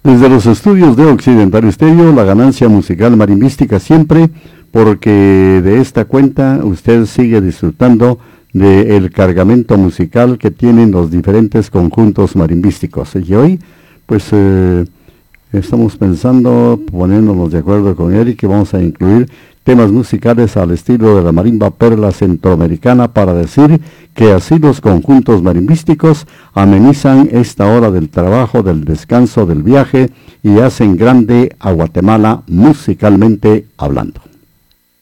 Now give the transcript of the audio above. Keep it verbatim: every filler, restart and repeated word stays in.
Desde los estudios de Occidental Estéreo, la ganancia musical marimbística siempre, porque de esta cuenta usted sigue disfrutando del cargamento musical que tienen los diferentes conjuntos marimbísticos. Y hoy, pues, eh, estamos pensando, poniéndonos de acuerdo con Eric, que vamos a incluir temas musicales al estilo de la marimba perla centroamericana, para decir que así los conjuntos marimbísticos amenizan esta hora del trabajo, del descanso, del viaje, y hacen grande a Guatemala musicalmente hablando.